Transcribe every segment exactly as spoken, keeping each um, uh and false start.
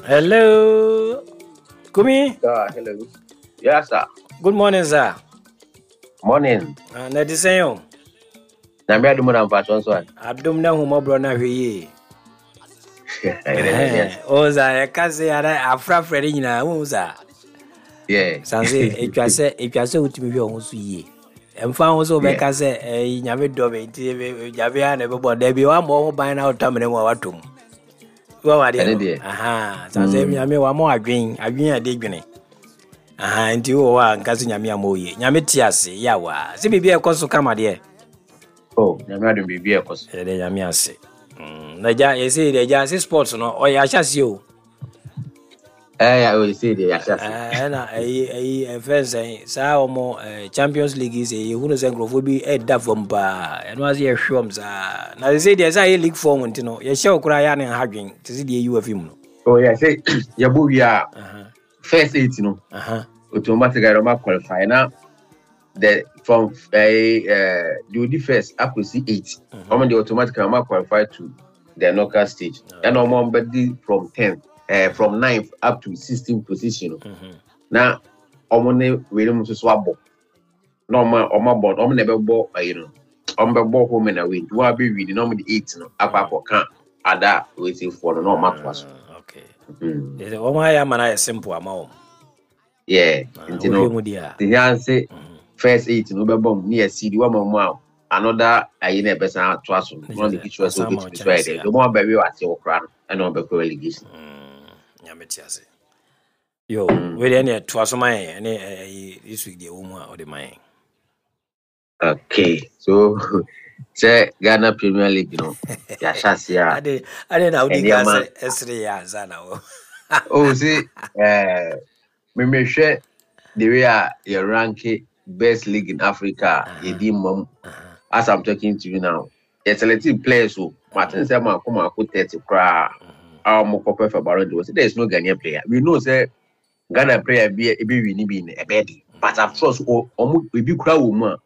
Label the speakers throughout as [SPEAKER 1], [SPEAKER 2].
[SPEAKER 1] Hello, Kumi.
[SPEAKER 2] Uh, hello. Yes, sir.
[SPEAKER 1] Good morning, sir.
[SPEAKER 2] Morning.
[SPEAKER 1] Uh, na di senyo.
[SPEAKER 2] Na me adumo na mfa so an.
[SPEAKER 1] Adum na humo bro na hwe
[SPEAKER 2] Yes.
[SPEAKER 1] yi. O za ya kase ara afra frere nyina wo za.
[SPEAKER 2] Yeah.
[SPEAKER 1] Sanse etwa se etwa se utimi hwe ho so yi. Emfa ho so be kase eh nyame do be nti nyame ya na be bo da bi wa mo ho ban na otamene mo watom. Wa wa de. Aha, sanse nyame wa mo adwen, adwen ade dwene. Aha, nti wo wa nkase nyame amoye. Nyame ti ase ya wa. Se bibia ekoso kama de.
[SPEAKER 2] Oh, nyame adum bibia ekoso.
[SPEAKER 1] Eh de nyame ase. Mm, na ja yesi de ja se sports no o ya hyase o.
[SPEAKER 2] Eh ya o yesi de ya hyase.
[SPEAKER 1] Eh na eh eh fence sa o mo Champions League is e hunu se ngrofo bi e da fom pa. E no ase ye hwom sa. Na yesi de sa ye league form nti no ye hye okura ya ne hadwen. Tisi de U F M no.
[SPEAKER 2] Oh yeah, say ya bo wi a.
[SPEAKER 1] Aha.
[SPEAKER 2] First eight no.
[SPEAKER 1] Aha.
[SPEAKER 2] Automatically Roma qualify now. The from uh, uh the first up to C eight. How many automatically Roma qualify to the knockout stage. And no more from tenth, uh, from ninth up to sixteenth position.
[SPEAKER 1] Mhm.
[SPEAKER 2] Now, omone we don't swap. No more, or my board, om never bought, you know, om be bought home and away. You are be reading normally eight, no, up for can't add that waiting for the normal was.
[SPEAKER 1] Okay.
[SPEAKER 2] Mm.
[SPEAKER 1] Is o ma ya mana simple amount.
[SPEAKER 2] Yeah, and you know, the answer first eight, no be bomb near C D one more. Another I never person trust one the kitchen so get persuaded. The more baby was your crown and on the relegation.
[SPEAKER 1] Nyametiase. Yo, we dey near to asoma yen eh this week dey omo a the mine.
[SPEAKER 2] Okay, so say Ghana Premier League, you know, ya shasia.
[SPEAKER 1] Ade ade na udi ka say esre ya zana wo.
[SPEAKER 2] Oh, see, eh me me share the way you rank best league in Africa, uh-huh. Mom, uh-huh. As I'm talking to you now, it's a selected players who Martin said, "Man, come on, put thirty cry." Our more copper for Baron was there is no Ghanaian player. We know say Ghana player be a be winning be a bedi, but I've trust or almost we be crowd woman.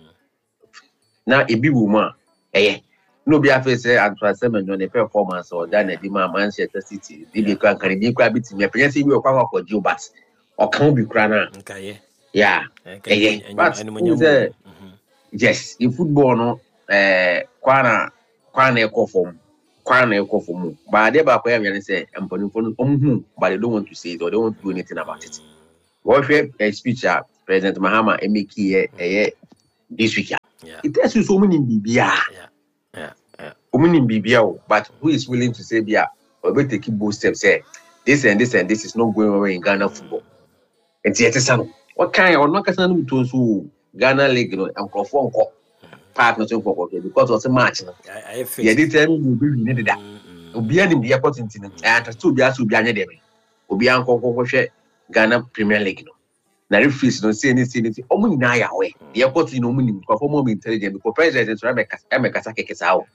[SPEAKER 2] Now a be woman, eh? No be after say and transcend on the performance or done a demand Manchester City. They be can can be crab it in your parents. We will come for Joe Bass or can't be crana.
[SPEAKER 1] Okay.
[SPEAKER 2] Yeah, okay. But uh, yes, in football, no, uh, kwana kwana echo form, kwana echo form. But they back where we say, I'm putting for um, but they don't want to say it or they don't want to do anything about it. What a speech, uh, President Mahama Emeki eh this week.
[SPEAKER 1] Yeah.
[SPEAKER 2] It tells you so many B B R.
[SPEAKER 1] Yeah, yeah, yeah.
[SPEAKER 2] So many B B R, but who is willing to say, "Yeah, or we take both steps." Say this and this and this is not going away in Ghana football. And yet, what kind of not can to so Ghana League, you know, and perform partners for because of the match. Yeah, they tell me you be needed that. Obi anim the airport in Tin, and to be asked to be an enemy. Obi Uncle Ghana Premier League. Na referees don't say anything. Omu na ya we. The airport in Omu perform more intelligent because president so Emeka Sakeke sao.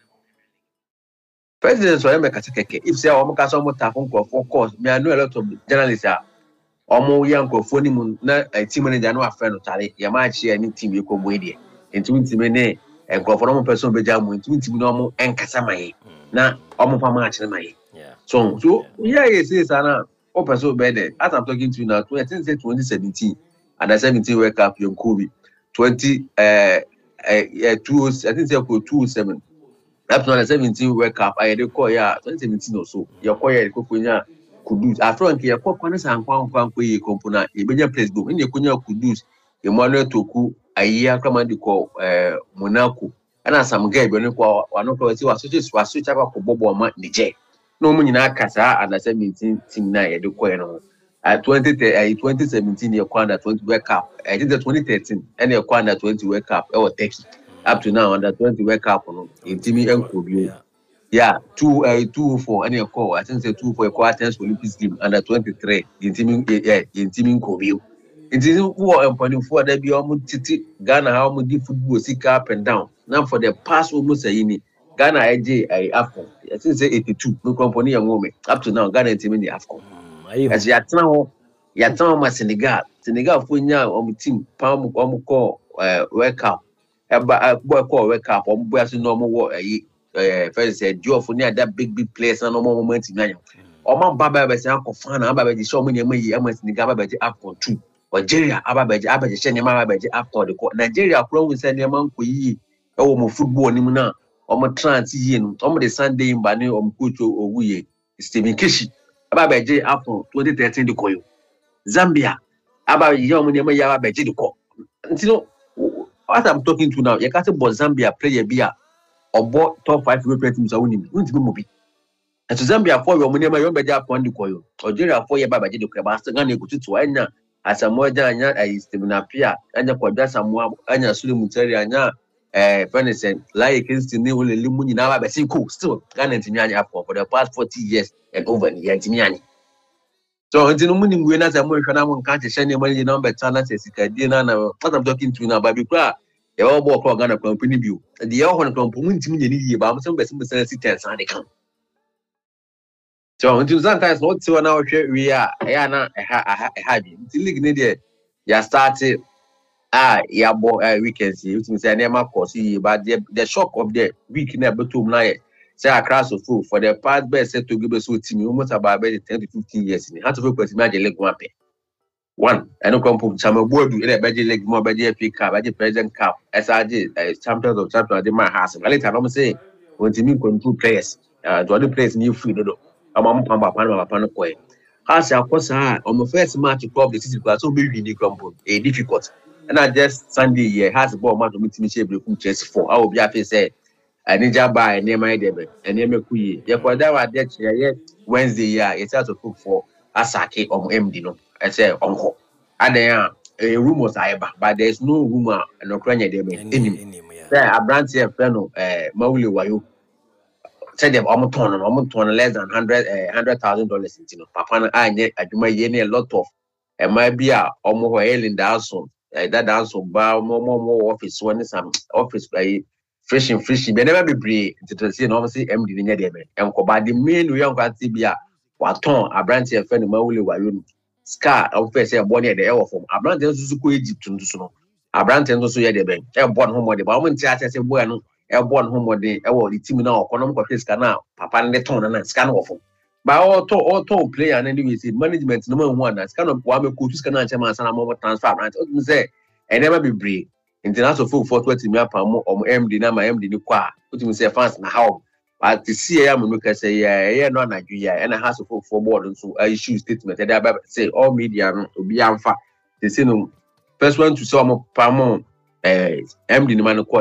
[SPEAKER 2] President so Emeka Sakeke. If say Omu ka so mo ta phone call for course, me I know a lot of journalists are. Omo yanko phone mu na team manager no afre no tare ya ma chi any team e ko boy de enti team ne enko for no person be jam enti team no mo enkasa maye na omo pa match na maye so so yeah yes yes ana o person be there as I'm talking to you now twenty seventeen under seventeen World Cup yon Kobe twenty uh uh two I think say ko two oh seven up to seventeen World Cup I dey call ya twenty seventeen or so ya call ya ko kunya Kudus afro nke yakwa kwana sankwa nkwa nkwa ye kompona ebenya president ene kunya Kudus Emmanuel Toku ayi akamandi ko eh Monaco ana some guy be no kwa wanoko si wasoche wasoche kwa kobobo ma nije no mu nyina akasa under seventeen team na ye de ko no at twenty seventeen ye kwa under twenty World Cup I think the twenty thirteen ene ye kwa under twenty World Cup e wo Turkey up to now under twenty World Cup no intimi enkobi yeah, two uh two for any call. I think say two for a quarters Olympics game under twenty three. In teaming yeah, in teaming Kobe. In teaming four and point four that be almost titi Ghana how much football see up and down. Now for the past almost a year, Ghana I J I Afcon. I think say eighty two. No company and woman up to now Ghana team in the Afcon. As you are now, you are now my Senegal. Senegal for now on the team. Palm on call uh World Cup. A boy call World Cup. On boy as normal war a Uh, first said, "Joe for near that big big place and no more moment in Oma baba be say anko fan aba be show mo nyama yi ama siniga aba be AFCON two Algeria aba be aba je nyama aba be AFCON de ko Nigeria kro wu say nyama nko yi e wo mo football ni mu na omo trans yi no omo de Sunday mba ni omo coach owuye Stephen Keshi aba be je AFCON twenty thirteen de koyo Zambia aba yi omo nyama yi aba be je de ko ntino what I'm talking to now you can't say Zambia player bia obo top five European teams are winning ntimi mo bi. And to Zambia for your money, my own better upon the coil. Algeria for your baby, the Cabasta Gani go to Anya as a more than a Stephen Apia, and the Quadra Samoa, and a Sulimutaria, a Venison, like against the new Limun in our Basico, still Ghana Timiani for the past forty years and over in Timiani. So until morning, we not a more Canamon country, sending money number, Tanas, Dina, what I'm talking to now, Baby Cra, the all work Ghana company view. The other company, Timini, but some best citizens and they come. So until sometimes not so now we are Ayana Habi. Until Lignidia, ya started ah ya bo weekends, you can say never course, but the the shock of the week never to night. Say a class of food for the past best set to give us with team almost about ten to fifteen years. How to focus imagine leg one pay. One, I don't come from some board in a budget leg more budget pick up, budget present cup, S R G, champions of champions at my house. I later I'm saying when to me control players, uh, to other players new free. I'm pamba panama panoque. As a course, on the first match to club the city class, so maybe in crumble, a difficult. And I just Sunday here has a ball match to meet me shape from chess for. I will be happy say, I need to buy near my debit and near me. Therefore, that was that yet Wednesday, yeah, it's out to cook for Asake or M D. No, I say, uncle. And there are a rumors, but there's no rumor and no crane. There are brands here, Feno, uh, Mauli Wayo. Said them almost ton almost ton less than hundred uh, hundred thousand dollars into Papa I net I do my a lot of and might be a almost in dance that dance bar more more more office one some office by fresh and fresh may never be brave to see obviously M D near them and by the main young party be a what ton a branch of friend Mauli Wayon scar of face a bonnet the air from a branch of Egypt to so a branch and also the bank a born home the moment I say bueno. A born home the the team now, economic office canal, Papa and the ton and scan off. By all to all to play and anyways, management number one, that's kind of one coach can answer my son over transfer. I say, I never be brave. International food for twenty million per month or M D, my M D, the qua, put him say fast now. How? But the C A M look at say, yeah, yeah, no, Nigeria, and I have to put for board and so I issue statement. And I say, all media to be unfair. They say, no, first one to some per month, M D, the man.